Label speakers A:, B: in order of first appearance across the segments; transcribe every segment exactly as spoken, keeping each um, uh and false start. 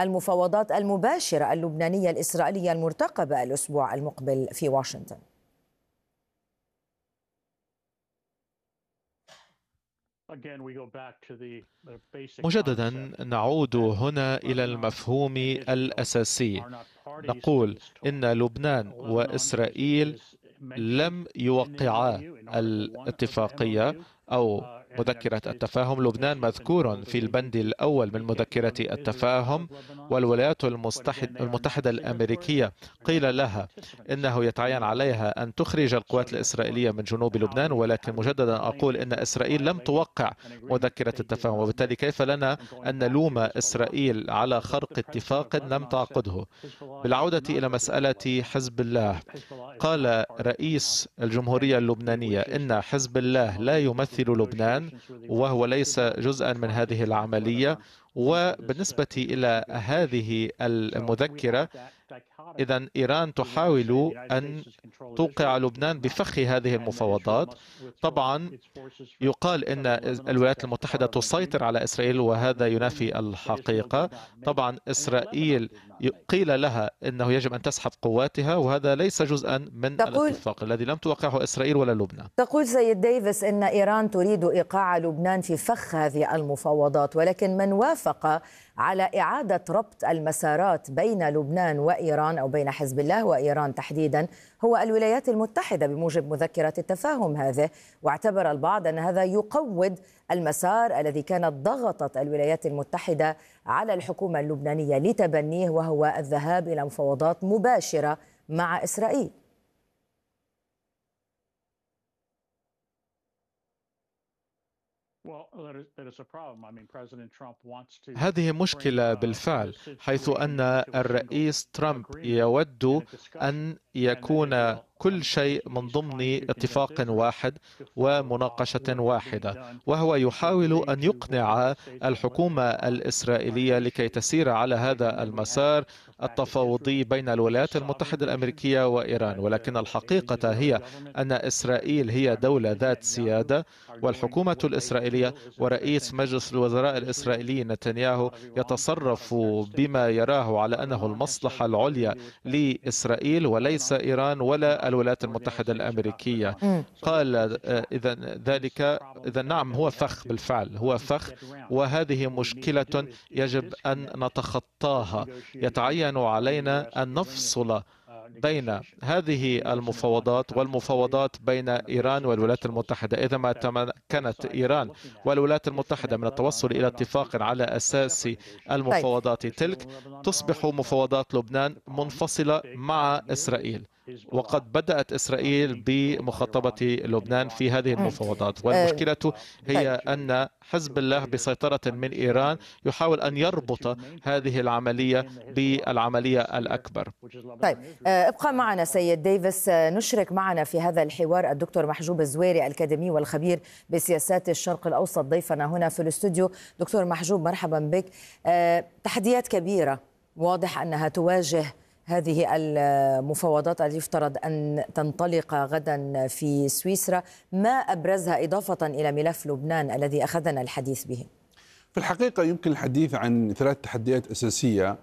A: المفاوضات المباشرة اللبنانية الإسرائيلية المرتقبة الأسبوع المقبل في واشنطن؟
B: مجددا نعود هنا إلى المفهوم الأساسي. نقول إن لبنان وإسرائيل لم يوقعا الاتفاقية أو مذكرة التفاهم. لبنان مذكور في البند الأول من مذكرة التفاهم، والولايات المتحدة الأمريكية قيل لها إنه يتعين عليها أن تخرج القوات الإسرائيلية من جنوب لبنان، ولكن مجددا أقول إن إسرائيل لم توقع مذكرة التفاهم، وبالتالي كيف لنا أن نلوم إسرائيل على خرق اتفاق لم تعقده؟ بالعودة إلى مسألة حزب الله، قال رئيس الجمهورية اللبنانية إن حزب الله لا يمثل لبنان وهو ليس جزءا من هذه العملية. وبالنسبة إلى هذه المذكرة، إذن إيران تحاول أن توقع لبنان بفخ هذه المفاوضات. طبعا يقال أن الولايات المتحدة تسيطر على إسرائيل، وهذا ينافي الحقيقة. طبعا إسرائيل قيل لها أنه يجب أن تسحب قواتها، وهذا ليس جزءا من الاتفاق الذي لم توقعه إسرائيل ولا لبنان.
A: تقول سيد ديفيس أن إيران تريد إيقاع لبنان في فخ هذه المفاوضات، ولكن من وافق على إعادة ربط المسارات بين لبنان وإيران أو بين حزب الله وإيران تحديدا هو الولايات المتحدة بموجب مذكرة التفاهم هذه، واعتبر البعض أن هذا يقوض المسار الذي كانت ضغطت الولايات المتحدة على الحكومة اللبنانية لتبنيه، وهو الذهاب إلى مفاوضات مباشرة مع إسرائيل.
B: هذه مشكلة بالفعل، حيث أن الرئيس ترامب يود أن يكون كل شيء من ضمن اتفاق واحد ومناقشة واحدة، وهو يحاول أن يقنع الحكومة الإسرائيلية لكي تسير على هذا المسار التفاوضي بين الولايات المتحدة الأمريكية وإيران. ولكن الحقيقة هي أن إسرائيل هي دولة ذات سيادة، والحكومة الإسرائيلية ورئيس مجلس الوزراء الإسرائيلي نتنياهو يتصرف بما يراه على أنه المصلحة العليا لإسرائيل وليس إيران ولا الولايات المتحدة الأمريكية. قال إذا ذلك إذا نعم، هو فخ بالفعل، هو فخ، وهذه مشكلة يجب أن نتخطاها. يتعين علينا أن نفصل بين هذه المفاوضات والمفاوضات بين إيران والولايات المتحدة. إذا ما تمكنت إيران والولايات المتحدة من التوصل إلى اتفاق على أساس المفاوضات تلك، تصبح مفاوضات لبنان منفصلة مع إسرائيل، وقد بدأت إسرائيل بمخاطبة لبنان في هذه المفاوضات. والمشكلة هي أن حزب الله بسيطرة من إيران يحاول أن يربط هذه العملية بالعملية الأكبر.
A: طيب، ابقى معنا سيد ديفيس. نشرك معنا في هذا الحوار الدكتور محجوب الزويري، الأكاديمي والخبير بسياسات الشرق الأوسط، ضيفنا هنا في الاستوديو. دكتور محجوب، مرحبا بك. تحديات كبيرة واضح أنها تواجه هذه المفاوضات التي يفترض أن تنطلق غدا في سويسرا. ما أبرزها إضافة إلى ملف لبنان الذي أخذنا الحديث به؟
C: في الحقيقة يمكن الحديث عن ثلاث تحديات أساسية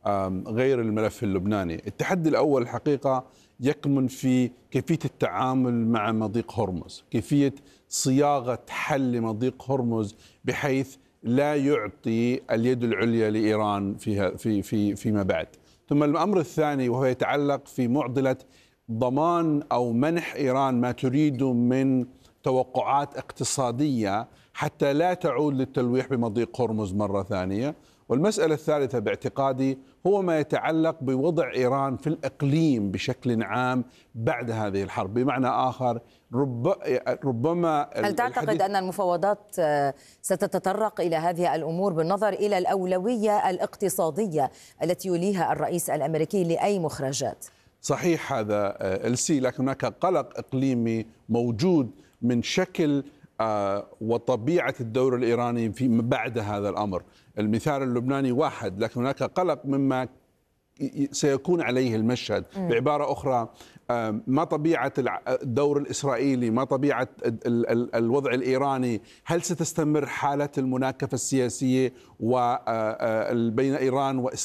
C: غير الملف اللبناني. التحدي الأول الحقيقة يكمن في كيفية التعامل مع مضيق هرمز، كيفية صياغة حل لمضيق هرمز بحيث لا يعطي اليد العليا لإيران فيها في في فيما بعد. ثم الأمر الثاني وهو يتعلق في معضلة ضمان أو منح إيران ما تريد من توقعات اقتصادية حتى لا تعود للتلويح بمضيق هرمز مرة ثانية. والمسألة الثالثة باعتقادي هو ما يتعلق بوضع إيران في الإقليم بشكل عام بعد هذه الحرب. بمعنى آخر، رب ربما
A: هل تعتقد أن المفاوضات ستتطرق إلى هذه الأمور بالنظر إلى الأولوية الاقتصادية التي يوليها الرئيس الأمريكي لأي مخرجات؟
C: صحيح هذا السي، لكن هناك قلق إقليمي موجود من شكل وطبيعة الدور الإيراني في بعد هذا الأمر. المثال اللبناني واحد، لكن هناك قلق مما سيكون عليه المشهد. بعبارة أخرى، ما طبيعة الدور الإسرائيلي، ما طبيعة الوضع الإيراني، هل ستستمر حالة المناكفة السياسية بين إيران وإسرائيل